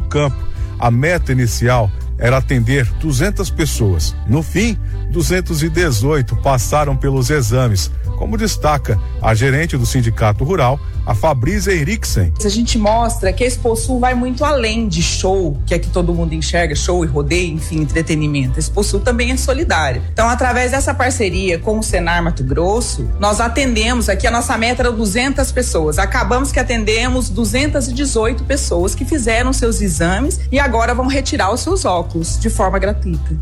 campo. A meta inicial era atender 200 pessoas. No fim, 218 passaram pelos exames, como destaca a gerente do Sindicato Rural, a Fabrícia Eriksen. A gente mostra que a Exposul vai muito além de show, que é que todo mundo enxerga, show e rodeio, enfim, entretenimento. A Exposul também é solidária. Então, através dessa parceria com o Senar Mato Grosso, nós atendemos aqui, a nossa meta era 200 pessoas. Acabamos que atendemos 218 pessoas que fizeram seus exames e agora vão retirar os seus óculos de forma gratuita.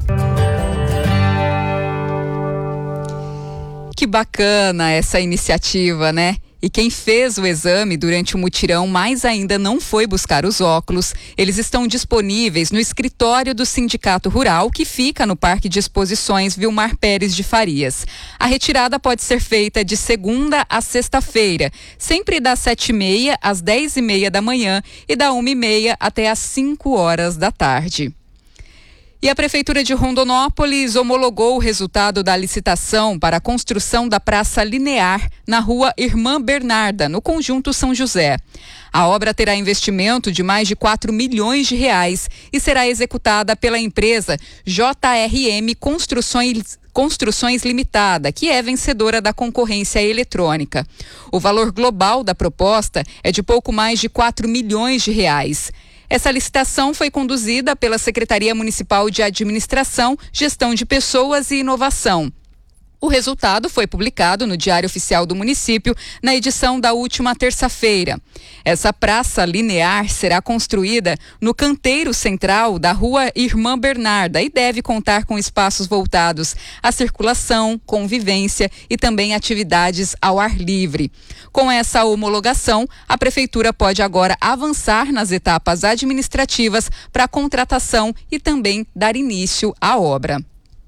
Que bacana essa iniciativa, né? E quem fez o exame durante o mutirão, mas ainda não foi buscar os óculos, eles estão disponíveis no escritório do Sindicato Rural, que fica no Parque de Exposições Vilmar Pérez de Farias. A retirada pode ser feita de segunda a sexta-feira, sempre das 7h30 às 10h30 da manhã e da 1h30 até às 5 horas da tarde. E a Prefeitura de Rondonópolis homologou o resultado da licitação para a construção da Praça Linear na Rua Irmã Bernarda, no Conjunto São José. A obra terá investimento de mais de 4 milhões de reais e será executada pela empresa JRM Construções Limitada, que é vencedora da concorrência eletrônica. O valor global da proposta é de pouco mais de 4 milhões de reais. Essa licitação foi conduzida pela Secretaria Municipal de Administração, Gestão de Pessoas e Inovação. O resultado foi publicado no Diário Oficial do Município na edição da última terça-feira. Essa praça linear será construída no canteiro central da Rua Irmã Bernarda e deve contar com espaços voltados à circulação, convivência e também atividades ao ar livre. Com essa homologação, a Prefeitura pode agora avançar nas etapas administrativas para a contratação e também dar início à obra.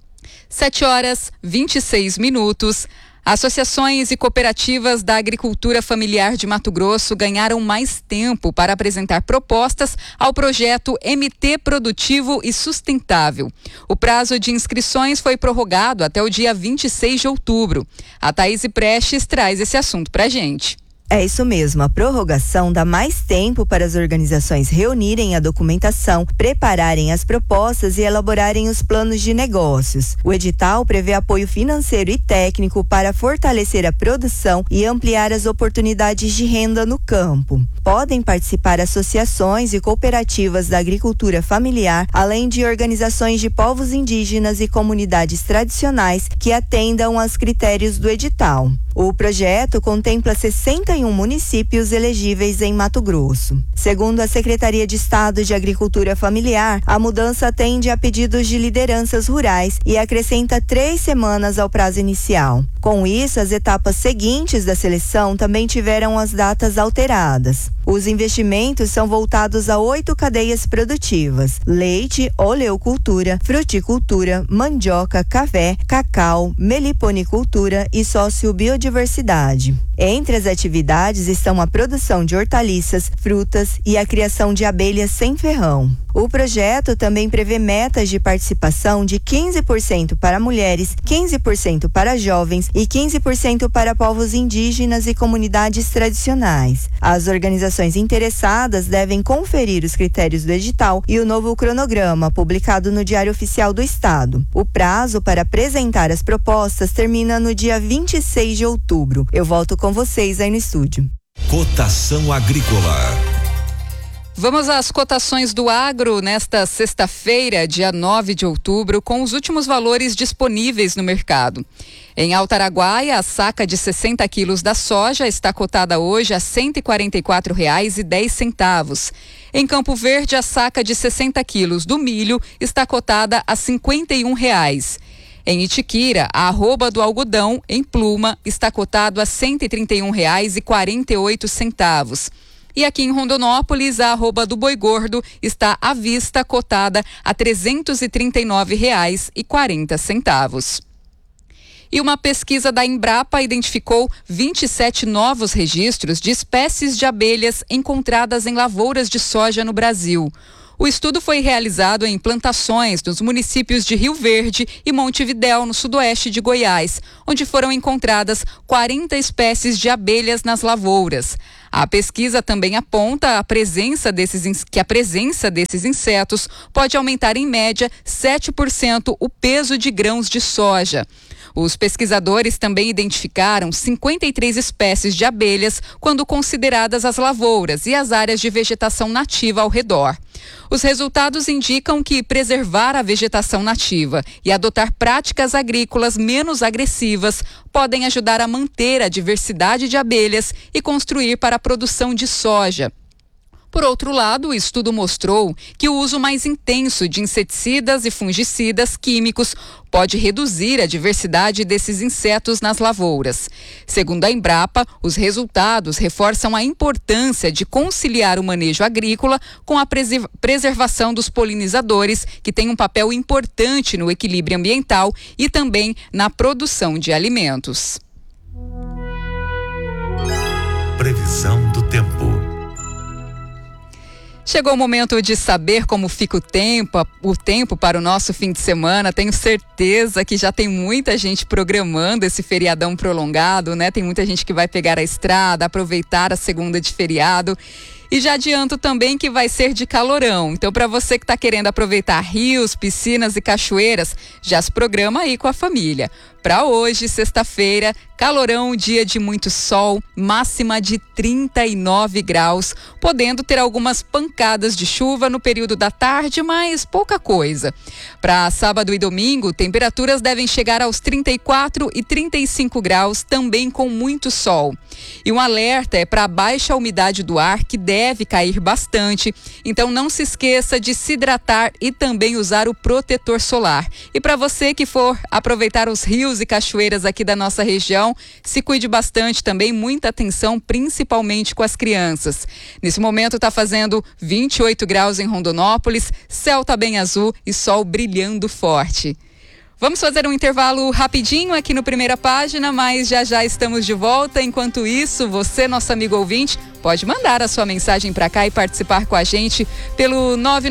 7h26. Associações e cooperativas da agricultura familiar de Mato Grosso ganharam mais tempo para apresentar propostas ao projeto MT Produtivo e Sustentável. O prazo de inscrições foi prorrogado até o dia 26 de outubro. A Thaís Prestes traz esse assunto pra gente. É isso mesmo, a prorrogação dá mais tempo para as organizações reunirem a documentação, prepararem as propostas e elaborarem os planos de negócios. O edital prevê apoio financeiro e técnico para fortalecer a produção e ampliar as oportunidades de renda no campo. Podem participar associações e cooperativas da agricultura familiar, além de organizações de povos indígenas e comunidades tradicionais que atendam aos critérios do edital. O projeto contempla 61 municípios elegíveis em Mato Grosso. Segundo a Secretaria de Estado de Agricultura Familiar, a mudança atende a pedidos de lideranças rurais e acrescenta 3 semanas ao prazo inicial. Com isso, as etapas seguintes da seleção também tiveram as datas alteradas. Os investimentos são voltados a 8 cadeias produtivas: leite, oleocultura, fruticultura, mandioca, café, cacau, meliponicultura e sociobiodiversidade. Entre as atividades estão a produção de hortaliças, frutas e a criação de abelhas sem ferrão. O projeto também prevê metas de participação de 15% para mulheres, 15% para jovens e 15% para povos indígenas e comunidades tradicionais. As organizações interessadas devem conferir os critérios do edital e o novo cronograma, publicado no Diário Oficial do Estado. O prazo para apresentar as propostas termina no dia 26 de outubro. Eu volto com vocês aí no estúdio. Cotação agrícola. Vamos às cotações do agro nesta sexta-feira, dia 9 de outubro, com os últimos valores disponíveis no mercado. Em Altaraguaia, a saca de 60 quilos da soja está cotada hoje a R$ 144,10. Em Campo Verde, a saca de 60 quilos do milho está cotada a R$ 51,00. Em Itiquira, a arroba do algodão em pluma está cotado a R$ 131,48. E aqui em Rondonópolis, a arroba do boi gordo está à vista, cotada a R$ 339,40. E uma pesquisa da Embrapa identificou 27 novos registros de espécies de abelhas encontradas em lavouras de soja no Brasil. O estudo foi realizado em plantações nos municípios de Rio Verde e Montevidéu, no sudoeste de Goiás, onde foram encontradas 40 espécies de abelhas nas lavouras. A pesquisa também aponta que a presença desses insetos pode aumentar em média 7% o peso de grãos de soja. Os pesquisadores também identificaram 53 espécies de abelhas quando consideradas as lavouras e as áreas de vegetação nativa ao redor. Os resultados indicam que preservar a vegetação nativa e adotar práticas agrícolas menos agressivas podem ajudar a manter a diversidade de abelhas e construir para a produção de soja. Por outro lado, o estudo mostrou que o uso mais intenso de inseticidas e fungicidas químicos pode reduzir a diversidade desses insetos nas lavouras. Segundo a Embrapa, os resultados reforçam a importância de conciliar o manejo agrícola com a preservação dos polinizadores, que tem um papel importante no equilíbrio ambiental e também na produção de alimentos. Previsão do tempo. Chegou o momento de saber como fica o tempo para o nosso fim de semana. Tenho certeza que já tem muita gente programando esse feriadão prolongado, né? Tem muita gente que vai pegar a estrada, aproveitar a segunda de feriado. E já adianto também que vai ser de calorão. Então, para você que está querendo aproveitar rios, piscinas e cachoeiras, já se programa aí com a família. Para hoje, sexta-feira, calorão, dia de muito sol, máxima de 39 graus, podendo ter algumas pancadas de chuva no período da tarde, mas pouca coisa. Para sábado e domingo, temperaturas devem chegar aos 34 e 35 graus, também com muito sol. E um alerta é para a baixa umidade do ar, que deve cair bastante, então não se esqueça de se hidratar e também usar o protetor solar. E para você que for aproveitar os rios e cachoeiras aqui da nossa região, se cuide bastante também, muita atenção, principalmente com as crianças. Nesse momento está fazendo 28 graus em Rondonópolis, céu tá bem azul e sol brilhando forte. Vamos fazer um intervalo rapidinho aqui no Primeira Página, mas já estamos de volta. Enquanto isso, você, nosso amigo ouvinte, pode mandar a sua mensagem para cá e participar com a gente pelo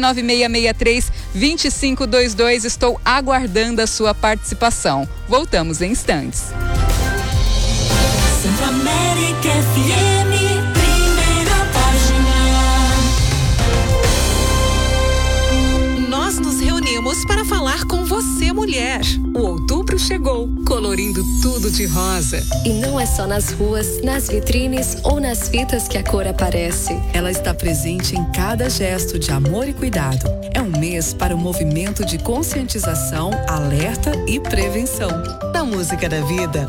99663-2522. Estou aguardando a sua participação. Voltamos em instantes. América FM, Primeira Página. Nós nos reunimos para falar com você, mulher. O outubro chegou, colorindo tudo de rosa. E não é só nas ruas, nas vitrines ou nas fitas que a cor aparece. Ela está presente em cada gesto de amor e cuidado. É um mês para o movimento de conscientização, alerta e prevenção. Na música da vida,